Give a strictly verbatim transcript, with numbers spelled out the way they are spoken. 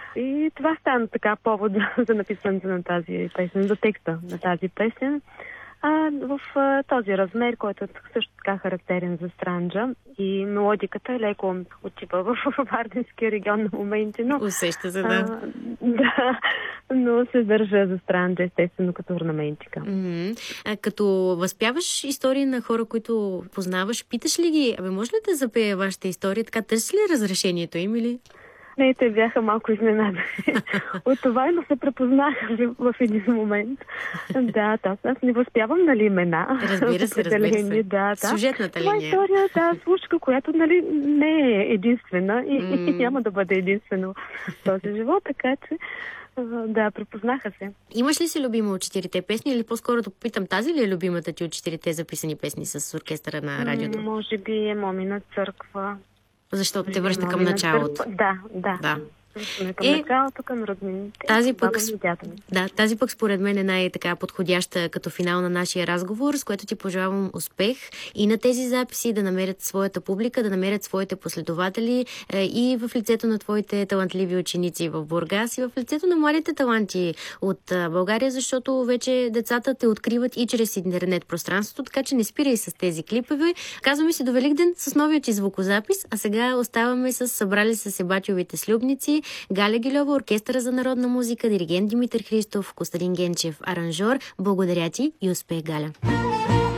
И това стана така повод за написането на тази песен, за текста на тази песен. А, в а, този размер, който е също така характерен за Странджа, и мелодиката е леко отива в Вардинския регион на моменти, но... Усеща се, да. А, да, но се държа за Странджа, естествено, като орнаментика. Mm-hmm. А като възпяваш истории на хора, които познаваш, питаш ли ги, абе може ли да запея вашата история, така търси ли разрешението им или... Не, те бяха малко изненадани от това, но се препознаха в един момент. Да, аз, аз не възпявам, нали, имена. Разбира се, разбира се. Да, да. Сюжетната линия. Това е история, да, случка, която, нали, не е единствена и, mm. и няма да бъде единствено в този живот, така че да, препознаха се. Имаш ли си любима от четирите песни или по-скоро да попитам, тази ли е любимата ти от четирите записани песни с оркестъра на радиото? М- може би е Момина църква. Защото те връща към началото. Да, да. да. Към е, началото, към роднините. Тази пък, да, тази пък според мен е най-така подходяща като финал на нашия разговор, с което ти пожелавам успех и на тези записи да намерят своята публика, да намерят своите последователи е, и в лицето на твоите талантливи ученици в Бургас и в лицето на младите таланти от България, защото вече децата те откриват и чрез интернет пространството, така че не спирай с тези клипове. Казваме си до Великден с новият ти звукозапис, а сега оставаме с събрали се Себачовите слюбници, Галя Гильова, Оркестъра за народна музика, диригент Димитър Христов, Костадин Генчев, аранжор. Благодаря ти и успех, Галя!